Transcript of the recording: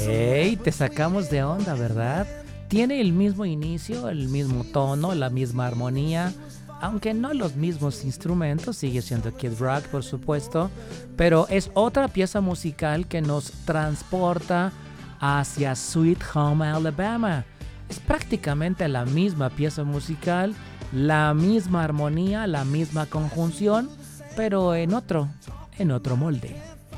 ¡Ey! Te sacamos de onda, ¿verdad? Tiene el mismo inicio, el mismo tono, la misma armonía, aunque no los mismos instrumentos, sigue siendo Kid Rock, por supuesto, pero es otra pieza musical que nos transporta hacia Sweet Home Alabama. Es prácticamente la misma pieza musical, la misma armonía, la misma conjunción, pero en otro molde.